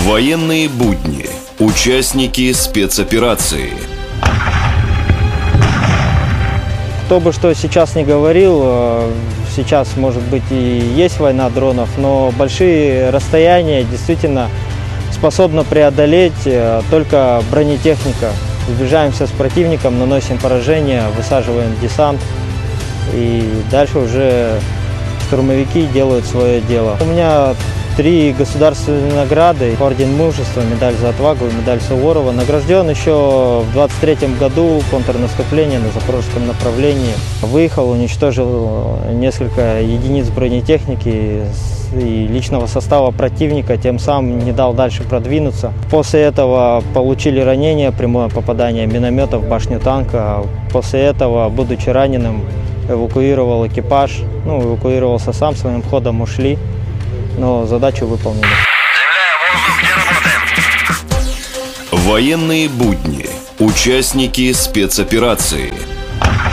Военные будни. Участники спецоперации. Кто бы что сейчас не говорил, сейчас, может быть, и есть война дронов, но большие расстояния действительно способна преодолеть только бронетехника. Сближаемся с противником, наносим поражение, высаживаем десант, и дальше уже штурмовики делают свое дело. У меня 3 государственные награды: орден мужества, медаль за отвагу и медаль Суворова. Награжден еще в 23-м году контрнаступление на запорожском направлении. Выехал, уничтожил несколько единиц бронетехники и личного состава противника, тем самым не дал дальше продвинуться. После этого получили ранение, прямое попадание миномета в башню танка. После этого, будучи раненым, эвакуировал экипаж, эвакуировался сам, своим ходом ушли, но задачу выполнили. Военные будни. Участники спецоперации.